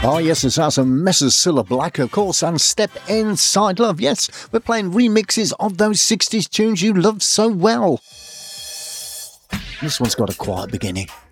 Oh, yes, it's us and Messrs. Cilla Black, of course, and Step Inside Love. Yes, we're playing remixes of those 60s tunes you love so well. This one's got a quiet beginning.